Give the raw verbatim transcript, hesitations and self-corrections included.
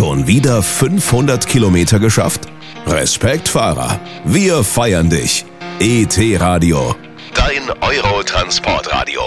Schon wieder fünfhundert Kilometer geschafft? Respekt, Fahrer. Wir feiern dich. E T Radio. Dein Euro-Transportradio.